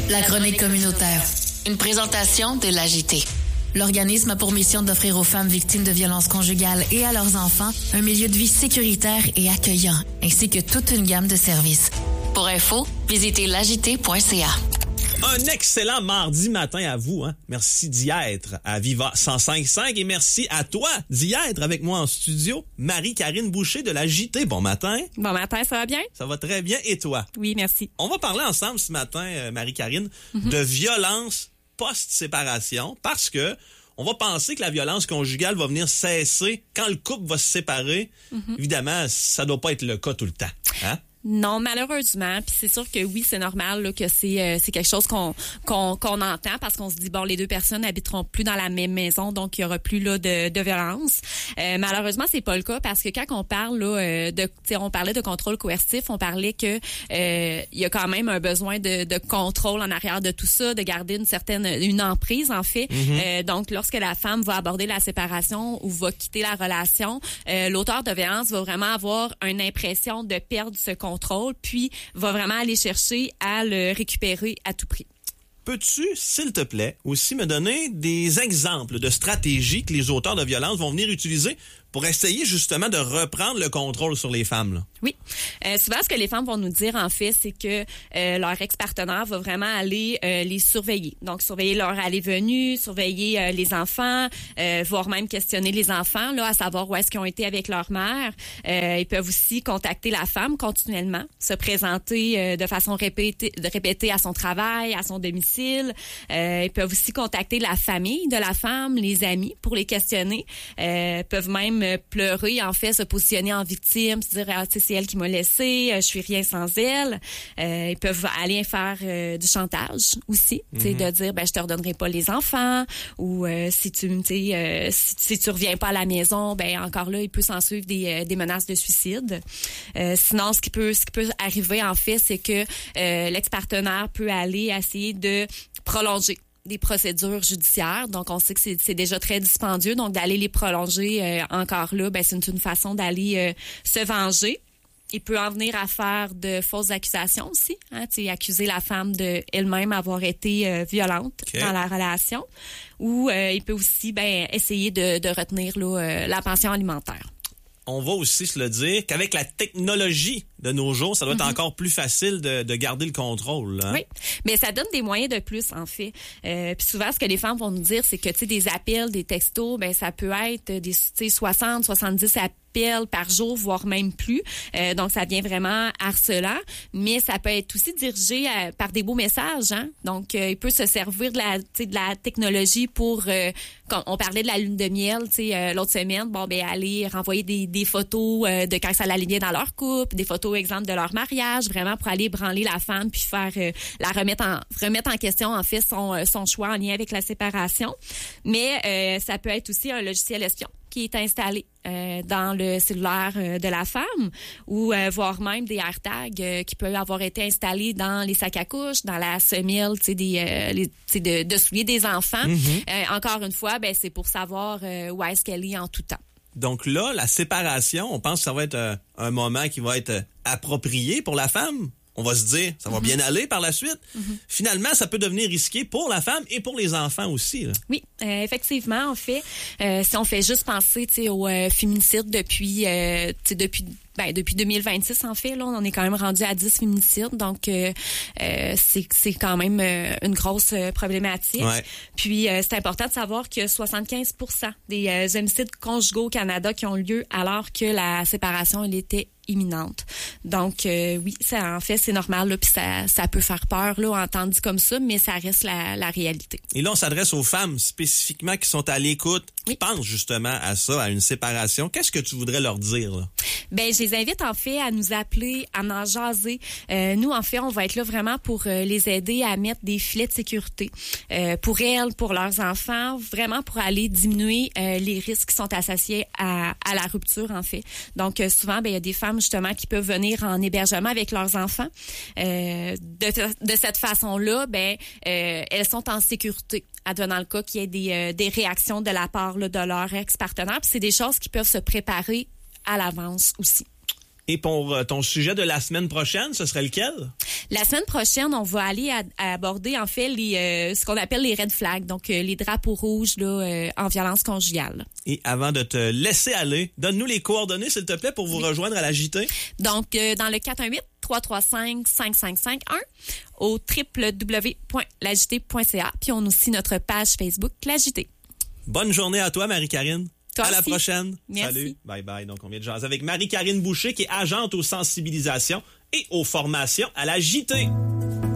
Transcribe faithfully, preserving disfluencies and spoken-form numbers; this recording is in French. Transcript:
La chronique communautaire. Une présentation de l'A J T. L'organisme a pour mission d'offrir aux femmes victimes de violences conjugales et à leurs enfants un milieu de vie sécuritaire et accueillant, ainsi que toute une gamme de services. Pour info, visitez l'A J T point C A. Un excellent mardi matin à vous. Hein? Merci d'y être à Viva cent cinq virgule cinq et merci à toi d'y être avec moi en studio. Marie-Karine Boucher de l'A J T. Bon matin. Bon matin, ça va bien? Ça va très bien. Et toi? Oui, merci. On va parler ensemble ce matin, euh, Marie-Karine, mm-hmm. de violence post-séparation parce que on va penser que la violence conjugale va venir cesser quand le couple va se séparer. Mm-hmm. Évidemment, ça doit pas être le cas tout le temps. Hein? Non, malheureusement. Puis c'est sûr que oui, c'est normal là, que c'est euh, c'est quelque chose qu'on qu'on qu'on entend parce qu'on se dit bon, les deux personnes n'habiteront plus dans la même maison, donc il y aura plus là de, de violence. Euh, malheureusement, c'est pas le cas parce que quand on parle là euh, de, tu sais, on parlait de contrôle coercitif, on parlait que euh, il y a quand même un besoin de, de contrôle en arrière de tout ça, de garder une certaine une emprise en fait. Mm-hmm. Euh, donc lorsque la femme va aborder la séparation ou va quitter la relation, euh, l'auteur de violence va vraiment avoir une impression de perdre ce contrôle. contrôle, puis va vraiment aller chercher à le récupérer à tout prix. Peux-tu, s'il te plaît, aussi me donner des exemples de stratégies que les auteurs de violence vont venir utiliser pour essayer justement de reprendre le contrôle sur les femmes, là? Oui. Euh, souvent, ce que les femmes vont nous dire, en fait, c'est que euh, leur ex-partenaire va vraiment aller euh, les surveiller. Donc, surveiller leur allée-venue, surveiller euh, les enfants, euh, voire même questionner les enfants, là, à savoir où est-ce qu'ils ont été avec leur mère. Euh, ils peuvent aussi contacter la femme continuellement, se présenter euh, de façon répétée, de répéter à son travail, à son domicile. Euh, ils peuvent aussi contacter la famille de la femme, les amis, pour les questionner. Euh, peuvent même pleurer, en fait, se positionner en victime, se dire ah, c'est elle qui m'a laissé, je suis rien sans elle. Euh, ils peuvent aller faire euh, du chantage aussi, mm-hmm. de dire ben je te redonnerai pas les enfants ou euh, si tu me euh, si, si tu reviens pas à la maison, ben encore là il peut s'en suivre des, euh, des menaces de suicide. Euh, sinon ce qui peut ce qui peut arriver en fait, c'est que euh, l'ex-partenaire peut aller essayer de prolonger des procédures judiciaires. Donc, on sait que c'est, c'est déjà très dispendieux. Donc, d'aller les prolonger euh, encore là, ben, c'est une façon d'aller euh, se venger. Il peut en venir à faire de fausses accusations aussi. Hein, accuser la femme de elle-même avoir été euh, violente okay. dans la relation. Ou euh, il peut aussi ben, essayer de, de retenir là, euh, la pension alimentaire. On va aussi se le dire qu'avec la technologie de nos jours, ça doit être mm-hmm. encore plus facile de, de garder le contrôle. Hein? Oui, mais ça donne des moyens de plus, en fait. Euh, puis souvent, ce que les femmes vont nous dire, c'est que tu sais, des appels, des textos, ben ça peut être des soixante, soixante-dix appels par jour, voire même plus. Euh, donc, ça devient vraiment harcelant. Mais ça peut être aussi dirigé à, par des beaux messages. Hein? Donc, euh, il peut se servir de la, de la technologie pour... Euh, quand on parlait de la lune de miel, euh, l'autre semaine, bon, ben aller renvoyer des, des photos euh, de quand ça allait bien dans leur couple, des photos, exemple, de leur mariage, vraiment pour aller branler la femme puis faire euh, la remettre en remettre en question, en fait, son, son choix en lien avec la séparation. Mais euh, ça peut être aussi un logiciel espion qui est installé euh, dans le cellulaire euh, de la femme ou euh, voire même des AirTags euh, qui peuvent avoir été installés dans les sacs à couches, dans la semelle, tu sais, des, euh, les, de, de souliers des enfants. Mm-hmm. Euh, encore une fois, ben c'est pour savoir euh, où est-ce qu'elle est en tout temps. Donc là, la séparation, on pense que ça va être euh, un moment qui va être approprié pour la femme. On va se dire, ça va mm-hmm. bien aller par la suite. Mm-hmm. Finalement, ça peut devenir risqué pour la femme et pour les enfants aussi. Là. Oui, euh, effectivement, en fait, euh, si on fait juste penser au euh, féminicide depuis, euh, depuis Ben, depuis deux mille vingt-six, en fait, là, on est quand même rendu à dix féminicides. Donc, euh, euh, c'est, c'est quand même euh, une grosse euh, problématique. Ouais. Puis, euh, c'est important de savoir que soixante-quinze pour cent des euh, homicides conjugaux au Canada qui ont lieu alors que la séparation, elle était imminente. Donc, euh, oui, ça, en fait, c'est normal, là, puis ça, ça peut faire peur, là, entendu comme ça, mais ça reste la, la réalité. Et là, on s'adresse aux femmes spécifiquement qui sont à l'écoute, qui oui. pensent justement à ça, à une séparation. Qu'est-ce que tu voudrais leur dire, là? Ben, je les invite, en fait, à nous appeler, à en jaser. Euh, nous, en fait, on va être là vraiment pour euh, les aider à mettre des filets de sécurité euh, pour elles, pour leurs enfants, vraiment pour aller diminuer euh, les risques qui sont associés à, à la rupture, en fait. Donc, euh, souvent, ben, il y a des femmes, justement, qui peuvent venir en hébergement avec leurs enfants. Euh, de, de cette façon-là, ben, euh, elles sont en sécurité, advenant le cas qu'il y ait des, euh, des réactions de la part là, de leur ex-partenaire. Puis c'est des choses qui peuvent se préparer à l'avance aussi. Et pour euh, ton sujet de la semaine prochaine, ce serait lequel? La semaine prochaine, on va aller à, à aborder en fait les euh, ce qu'on appelle les red flags, donc euh, les drapeaux rouges là, euh, en violence conjugale. Et avant de te laisser aller, donne-nous les coordonnées, s'il te plaît, pour vous oui. rejoindre à la J T. Donc, euh, dans le quatre un huit, trois trois cinq, cinq cinq cinq un au w w w point la j t point c a. Puis on a aussi notre page Facebook, La J T. Bonne journée à toi, Marie-Karine. Toi à aussi. la prochaine. Merci. Salut. Bye bye. Donc, on vient de jaser avec Marie-Karine Boucher, qui est agente aux sensibilisations et aux formations à la J T.